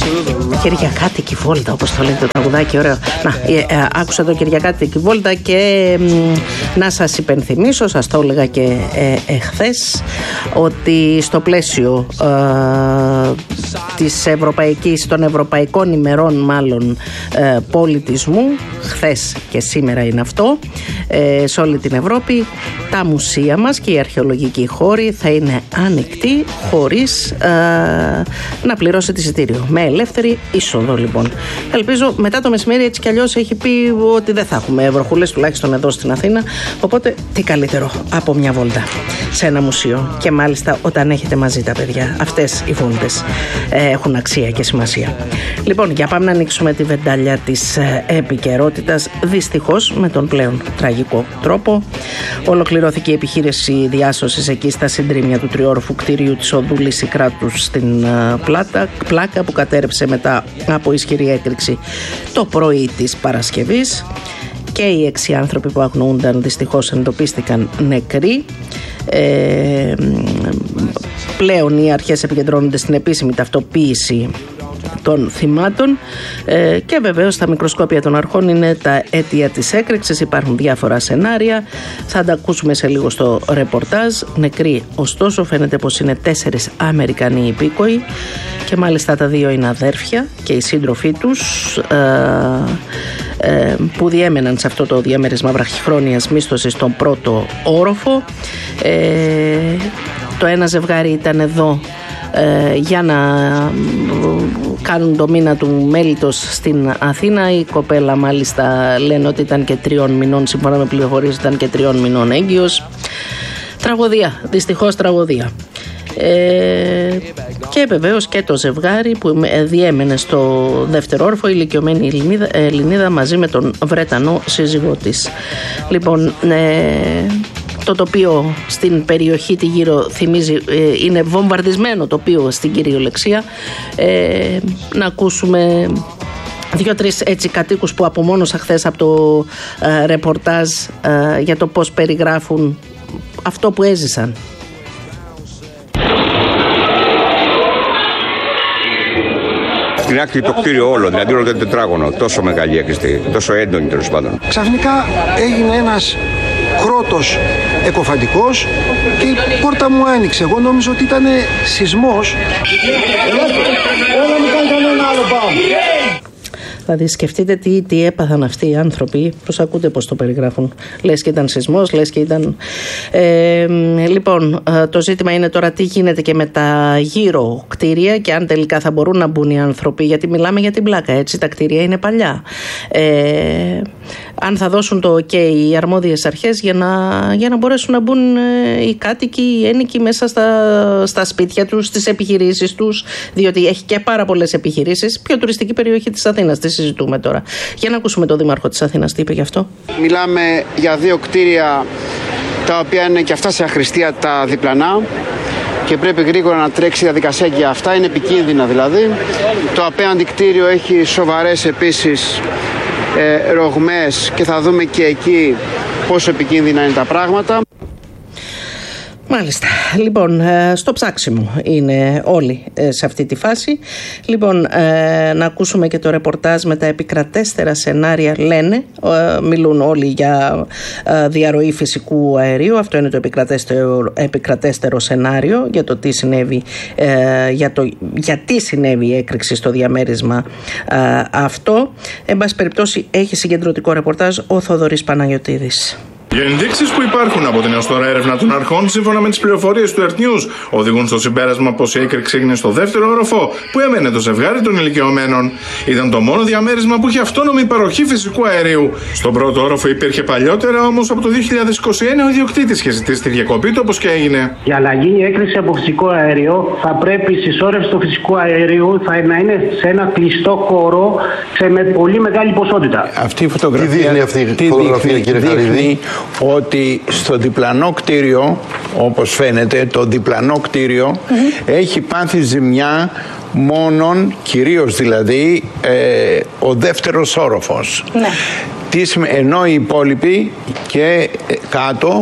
Κυριακάτικη βόλτα, όπως το λέει το τραγουδάκι, ωραίο. Να, άκουσα το Κυριακάτικη βόλτα και να σας υπενθυμίσω, σας το έλεγα και εχθές, ότι στο πλαίσιο των Ευρωπαϊκών ημερών μάλλον πολιτισμού, χθες και σήμερα είναι αυτό, σε όλη την Ευρώπη, τα μουσεία μας και οι αρχαιολογικοί χώροι θα είναι ανοιχτοί χωρίς να πληρώσετε εισιτήριο, με ελεύθερη είσοδο λοιπόν. Ελπίζω μετά το μεσημέρι, έτσι κι αλλιώς έχει πει ότι δεν θα έχουμε βροχούλες, τουλάχιστον εδώ στην Αθήνα, οπότε τι καλύτερο από μια βόλτα σε ένα μουσείο, και μάλιστα όταν έχετε μαζί τα παιδιά. Αυτές οι βόλτες έχουν αξία και σημασία. Λοιπόν, για πάμε να ανοίξουμε τη βεντάλια της επικαιρότητας. Δυστυχώς με τον πλέον τραγικό τρόπο ολοκληρώθηκε η επιχείρηση διάσωσης εκεί στα συντρίμμια του τριόροφου κτίριου της οδού Λυσικράτους στην Πλάκα, που κατέρρευσε μετά από ισχυρή έκρηξη το πρωί της Παρασκευής, και οι 6 άνθρωποι που αγνοούνταν δυστυχώς εντοπίστηκαν νεκροί. Πλέον οι αρχές επικεντρώνονται στην επίσημη ταυτοποίηση των θυμάτων και βεβαίως τα μικροσκόπια των αρχών είναι τα αίτια της έκρηξης. Υπάρχουν διάφορα σενάρια, θα τα ακούσουμε σε λίγο στο ρεπορτάζ. Νεκροί ωστόσο φαίνεται πως είναι 4 Αμερικανοί υπήκοοι, και μάλιστα τα 2 είναι αδέρφια και οι σύντροφοί τους που διέμεναν σε αυτό το διαμέρισμα βραχυχρόνιας μίσθωσης στον πρώτο όροφο. Το ένα ζευγάρι ήταν εδώ για να κάνουν το μήνα του μέλιτος στην Αθήνα. Η κοπέλα μάλιστα λένε ότι ήταν και 3 μηνών, σύμφωνα με πληροφορίες ήταν και 3 μηνών έγκυος. Τραγωδία, δυστυχώς τραγωδία. Και βεβαίως και το ζευγάρι που διέμενε στο δεύτερο όροφο, η ηλικιωμένη Ελληνίδα μαζί με τον Βρετανό σύζυγό της. Λοιπόν, το τοπίο στην περιοχή τη γύρω θυμίζει, είναι βομβαρδισμένο τοπίο στην κυριολεξία. Να ακούσουμε 2-3 έτσι κατοίκους που απομόνωσα χθες από το ρεπορτάζ για το πώς περιγράφουν αυτό που έζησαν. Στην άκρη το κτίριο όλο, δηλαδή όλο το τετράγωνο, τόσο μεγάλη έκρηξη, τόσο έντονη τέλος πάντων. Ξαφνικά έγινε ένας κρότος εκοφαντικός και η πόρτα μου άνοιξε. Εγώ νόμιζα ότι ήταν σεισμός. Όλα μην κάνει κανένα άλλο πάω. Δηλαδή σκεφτείτε τι έπαθαν αυτοί οι άνθρωποι. Προσακούτε πώς το περιγράφουν. Λες και ήταν σεισμός, λες και ήταν... Λοιπόν, το ζήτημα είναι τώρα τι γίνεται και με τα γύρω κτίρια και αν τελικά θα μπορούν να μπουν οι άνθρωποι, γιατί μιλάμε για την Πλάκα, έτσι, τα κτίρια είναι παλιά. Αν θα δώσουν το OK οι αρμόδιες αρχές για να μπορέσουν να μπουν οι κάτοικοι, οι ένοικοι μέσα στα σπίτια τους, στις επιχειρήσεις τους, διότι έχει και πάρα πολλές επιχειρήσεις. Πιο τουριστική περιοχή της Αθήνας, τι συζητούμε τώρα. Για να ακούσουμε τον Δήμαρχο της Αθήνας τι είπε γι' αυτό. Μιλάμε για 2 κτίρια τα οποία είναι και αυτά σε αχρηστία τα διπλανά και πρέπει γρήγορα να τρέξει η διαδικασία και αυτά, είναι επικίνδυνα δηλαδή. Το απέναντι κτίριο έχει σοβαρές επίσης ρογμές και θα δούμε και εκεί πόσο επικίνδυνα είναι τα πράγματα. Μάλιστα. Λοιπόν, στο ψάξιμο είναι όλοι σε αυτή τη φάση. Λοιπόν, να ακούσουμε και το ρεπορτάζ με τα επικρατέστερα σενάρια. Λένε, μιλούν όλοι για διαρροή φυσικού αερίου. Αυτό είναι το επικρατέστερο σενάριο για το τι συνέβη, γιατί συνέβη η έκρηξη στο διαμέρισμα αυτό. Εν πάση περιπτώσει, έχει συγκεντρωτικό ρεπορτάζ ο Θοδωρής Παναγιωτίδης. Οι ενδείξεις που υπάρχουν από την έως τώρα έρευνα των αρχών, σύμφωνα με τις πληροφορίες του Earth News, οδηγούν στο συμπέρασμα πως η έκρηξη έγινε στο δεύτερο όροφο που έμενε το ζευγάρι των ηλικιωμένων. Ήταν το μόνο διαμέρισμα που είχε αυτόνομη παροχή φυσικού αερίου. Στον πρώτο όροφο υπήρχε παλιότερα, όμως από το 2021 ο ιδιοκτήτης είχε ζητήσει τη διακοπή του, όπως και έγινε. Για να γίνει η έκρηξη από φυσικό αέριο, θα πρέπει η συσσόρευση του φυσικού αερίου να είναι σε ένα κλειστό χώρο με πολύ μεγάλη ποσότητα. Αυτή η φωτογραφία δείχνει ότι στο διπλανό κτίριο, όπως φαίνεται, το διπλανό κτίριο έχει πάθει ζημιά μόνον, κυρίως δηλαδή, ο δεύτερος όροφος. Ναι. Ενώ οι υπόλοιποι και κάτω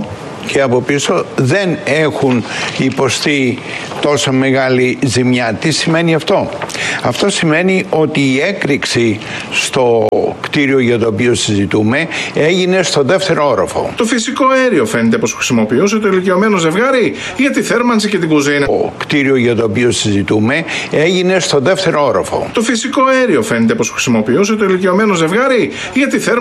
και από πίσω δεν έχουν υποστεί τόσο μεγάλη ζημιά. Τι σημαίνει αυτό? Αυτό σημαίνει ότι η έκρηξη στο κτίριο για το οποίο συζητούμε έγινε στο δεύτερο όροφο. Το φυσικό αέριο φαίνεται πως χρησιμοποιούσε το ηλικιωμένο ζευγάρι για τη θέρμανση και την κουζίνα. Το κτίριο για το οποίο συζητούμε έγινε στο δεύτερο όροφο. Το φυσικό αέριο φαίνεται πως χρησιμοποιούσε το ηλικιωμένο ζευγάρι για τη θέρμανση